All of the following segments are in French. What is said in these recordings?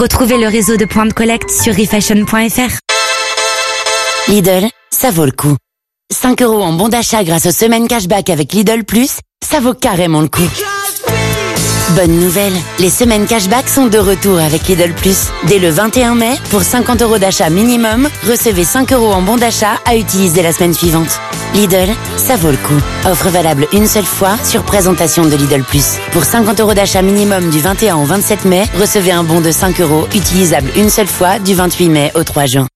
Retrouvez le réseau de points de collecte sur refashion.fr. Lidl, ça vaut le coup. 5 € en bon d'achat grâce aux semaines cashback avec Lidl Plus, ça vaut carrément le coup. Bonne nouvelle, les semaines cashback sont de retour avec Lidl Plus. Dès le 21 mai, pour 50 € d'achat minimum, recevez 5 € en bon d'achat à utiliser la semaine suivante. Lidl, ça vaut le coup. Offre valable une seule fois sur présentation de Lidl Plus. Pour 50 € d'achat minimum du 21 au 27 mai, recevez un bon de 5 € utilisable une seule fois du 28 mai au 3 juin.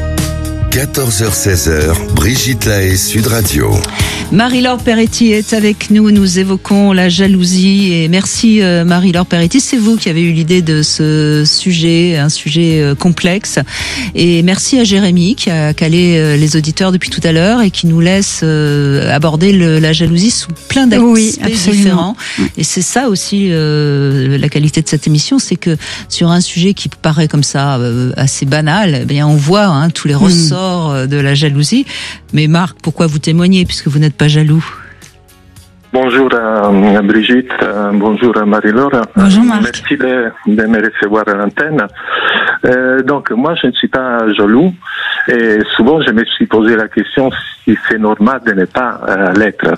14h-16h, Brigitte Lahaie, Sud Radio. Marie-Laure Peretti est avec nous, nous évoquons la jalousie et merci Marie-Laure Peretti, c'est vous qui avez eu l'idée de ce sujet, un sujet complexe, et merci à Jérémy qui a calé les auditeurs depuis tout à l'heure et qui nous laisse aborder la jalousie sous plein d'aspects différents, et c'est ça aussi la qualité de cette émission, c'est que sur un sujet qui paraît comme ça assez banal, eh bien on voit tous les ressorts de la jalousie. Mais Marc, pourquoi vous témoignez puisque vous n'êtes pas jaloux? Bonjour Brigitte, bonjour Marie-Laure. Bonjour Marc. Merci de me recevoir à l'antenne. Donc moi je ne suis pas jaloux et souvent je me suis posé la question si c'est normal de ne pas l'être.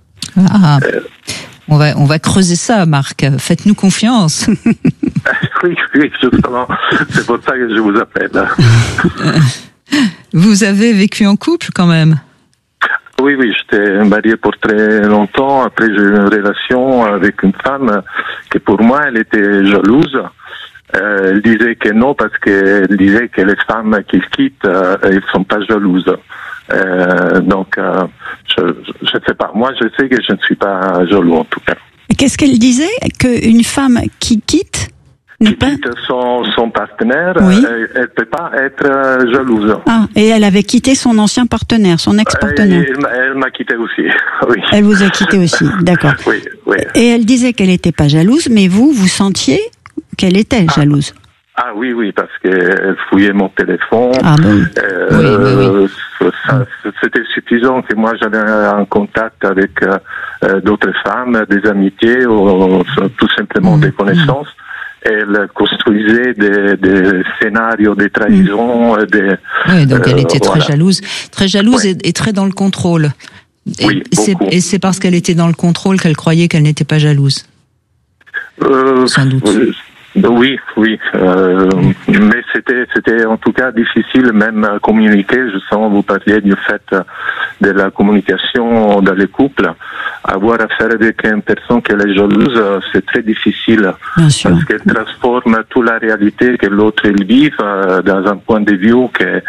On va creuser ça, Marc. Faites-nous confiance. Oui, justement. C'est pour ça que je vous appelle. Vous avez vécu en couple quand même? Oui, j'étais marié pour très longtemps. Après, j'ai eu une relation avec une femme qui, pour moi, elle était jalouse. Elle disait que non parce qu'elle disait que les femmes qu'ils quittent, elles sont pas jalouses. Donc, je sais pas. Moi, je sais que je ne suis pas jaloux en tout cas. Qu'est-ce qu'elle disait? Qu'une femme qui quitte quitte son partenaire, oui. Elle peut pas être jalouse. Ah, et elle avait quitté son ancien partenaire, son ex-partenaire. Elle m'a quitté aussi, oui. Elle vous a quitté aussi, d'accord. Oui. Et elle disait qu'elle n'était pas jalouse, mais vous sentiez qu'elle était jalouse. Ah oui, parce qu'elle fouillait mon téléphone. Ah bon. Oui. C'était suffisant que moi j'allais en contact avec d'autres femmes, des amitiés ou tout simplement des connaissances. Elle construisait des scénarios, des trahisons. Oui, donc elle était très jalouse et très dans le contrôle. Et c'est parce qu'elle était dans le contrôle qu'elle croyait qu'elle n'était pas jalouse. Sans doute. Oui. Mais c'était en tout cas difficile même à communiquer. Je sens vous parliez du fait de la communication dans les couples. Avoir affaire avec une personne qui est jalouse, c'est très difficile. Bien sûr. Parce qu'elle transforme toute la réalité que l'autre vit dans un point de vue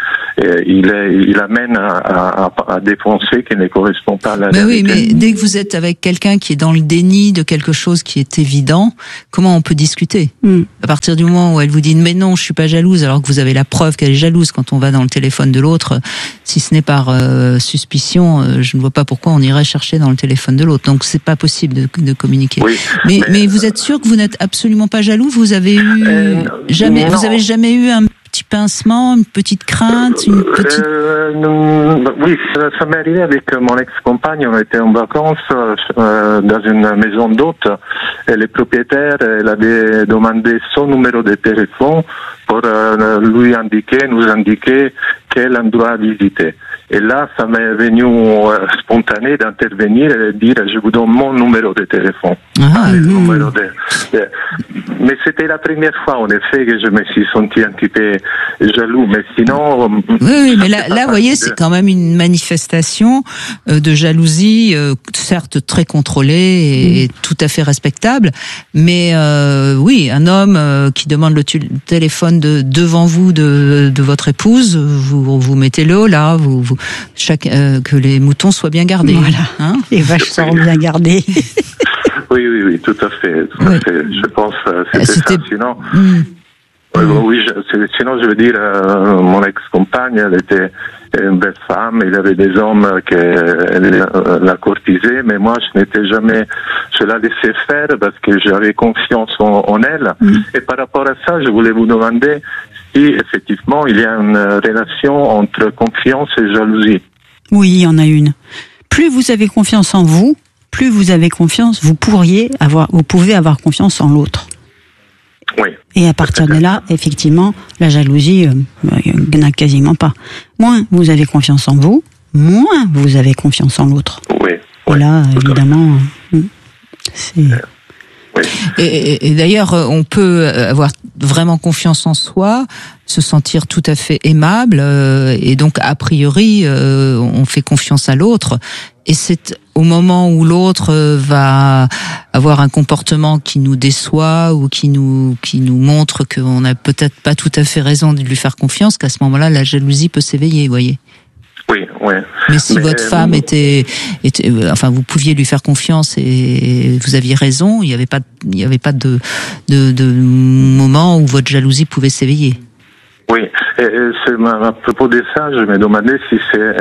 qu'il amène à défoncer qui ne correspond pas à la réalité. Oui, mais dès que vous êtes avec quelqu'un qui est dans le déni de quelque chose qui est évident, comment on peut discuter? À partir du moment où elle vous dit mais non, je suis pas jalouse, alors que vous avez la preuve qu'elle est jalouse quand on va dans le téléphone de l'autre, si ce n'est par suspicion, je ne vois pas pourquoi on irait chercher dans le téléphone de l'autre. Donc c'est pas possible de communiquer. Oui, mais vous êtes sûr que vous n'êtes absolument pas jaloux? Vous avez vous avez jamais eu un petit pincement, une petite crainte, Oui, ça m'est arrivé avec mon ex-compagne. On était en vacances dans une maison d'hôtes. Et le propriétaire, elle avait demandé son numéro de téléphone pour nous indiquer quel endroit visiter. Et là, ça m'est venu spontané d'intervenir et de dire je vous donne mon numéro de téléphone. Mais c'était la première fois, en effet, que je me suis senti un petit peu jaloux. Mais sinon... Oui, mais là, vous voyez, c'est quand même une manifestation de jalousie, certes très contrôlée et tout à fait respectable. Mais oui, un homme qui demande le téléphone devant vous de votre épouse, vous mettez le là, que les moutons soient bien gardés. Voilà. Les vaches seront bien gardées. Oui, tout à fait. Je pense que c'était ça. Sinon, sinon, je veux dire, mon ex-compagne, elle était une belle femme. Il y avait des hommes qui la courtisaient, mais moi, je la laissais faire parce que j'avais confiance en elle. Et par rapport à ça, je voulais vous demander si, effectivement, il y a une relation entre confiance et jalousie. Oui, il y en a une. Plus vous avez confiance en vous, plus vous avez confiance, vous pouvez avoir confiance en l'autre. Oui. Et à partir de là, effectivement, la jalousie, il n'y en a quasiment pas. Moins vous avez confiance en vous, moins vous avez confiance en l'autre. Oui. Et là, évidemment, c'est... Oui. Et d'ailleurs, on peut avoir vraiment confiance en soi, se sentir tout à fait aimable, et donc a priori, on fait confiance à l'autre. Et c'est au moment où l'autre va avoir un comportement qui nous déçoit ou qui nous montre qu'on n'a peut-être pas tout à fait raison de lui faire confiance, qu'à ce moment-là, la jalousie peut s'éveiller, vous voyez. Oui, oui. Mais si votre femme était, enfin, vous pouviez lui faire confiance et vous aviez raison, il n'y avait pas de moment où votre jalousie pouvait s'éveiller. Oui, et c'est à propos de ça, je me demandais si c'est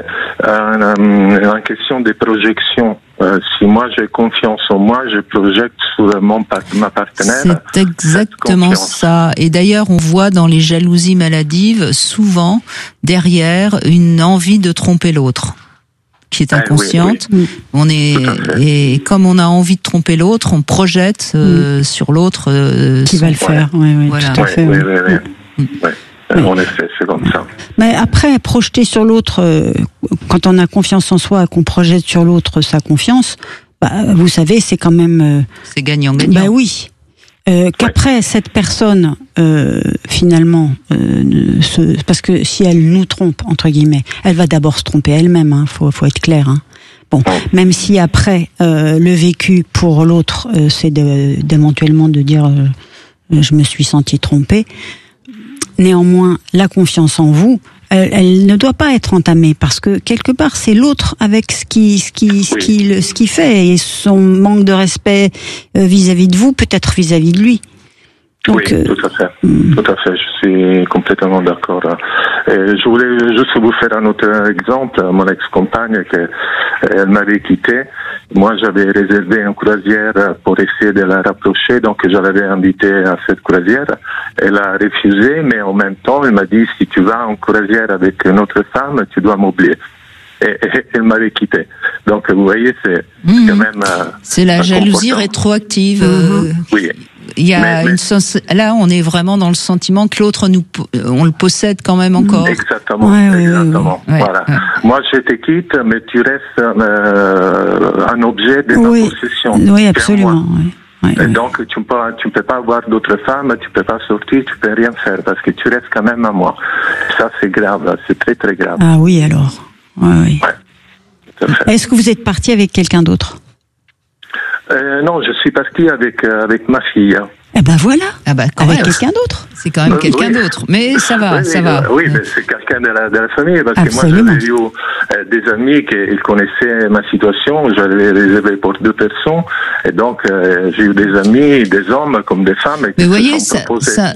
une question de projection. Si moi j'ai confiance en moi, je projette sur ma partenaire. C'est exactement ça. Et d'ailleurs, on voit dans les jalousies maladives souvent derrière une envie de tromper l'autre, qui est inconsciente. Oui. On est, et comme on a envie de tromper l'autre, on projette sur l'autre qui va le faire. Oui, voilà. Tout à fait. Oui. En effet, c'est comme ça. Mais après, projeter sur l'autre, quand on a confiance en soi et qu'on projette sur l'autre sa confiance, vous savez, c'est quand même... c'est gagnant-gagnant. Oui. Qu'après, cette personne, finalement, parce que si elle nous trompe, entre guillemets, elle va d'abord se tromper elle-même, hein, faut être clair. Hein. Bon, même si après, le vécu pour l'autre, c'est d'éventuellement de dire je me suis senti trompée. Néanmoins, la confiance en vous, elle ne doit pas être entamée parce que quelque part c'est l'autre avec ce qu'il fait et son manque de respect vis-à-vis de vous, peut-être vis-à-vis de lui. Donc, oui, tout à fait. Tout à fait. Je suis complètement d'accord. Et je voulais juste vous faire un autre exemple. Mon ex-compagne, elle m'avait quitté. Moi, j'avais réservé une croisière pour essayer de la rapprocher, donc je l'avais invitée à cette croisière. Elle a refusé, mais en même temps, elle m'a dit, si tu vas en croisière avec une autre femme, tu dois m'oublier. Et elle m'avait quitté. Donc, vous voyez, c'est quand même... c'est la jalousie rétroactive. Oui. Il y a là, on est vraiment dans le sentiment que l'autre on le possède quand même encore. Exactement. Exactement. Ouais. Voilà. Moi, je te quitte, mais tu restes un objet de ma possession. Oui, absolument. Et donc, tu peux pas avoir d'autres femmes, tu peux pas sortir, tu peux rien faire parce que tu restes quand même à moi. Ça, c'est grave. C'est très, très grave. Ah oui, alors. Oui. Ouais. Est-ce que vous êtes parti avec quelqu'un d'autre? Non, je suis parti avec ma fille. Eh ben voilà. Avec quelqu'un d'autre. C'est quand même quelqu'un d'autre. Mais ça va, ça va. Oui, mais c'est quelqu'un de la famille parce Absolument. que moi j'avais eu des amis qui connaissaient ma situation. J'avais réservé pour 2 personnes et donc j'ai eu des amis, des hommes comme des femmes qui mais se voyez, sont proposés. ça